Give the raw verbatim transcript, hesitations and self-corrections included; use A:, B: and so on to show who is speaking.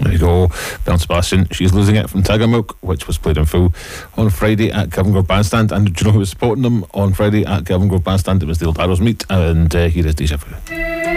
A: There you go. Belle Sebastian, She's Losing It from Tigermilk, which was played in full on Friday at Kelvingrove Bandstand. And do you know who was supporting them on Friday at Kelvingrove Bandstand? It was the Old Arrows Meet, and uh, here is Deja Vu.